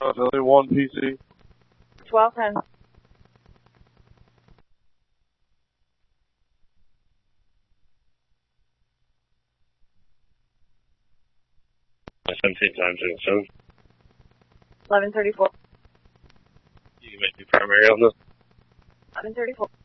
It's only one PC. 1210. My 17 times 7. 1134. You can make me primary on this. 1134.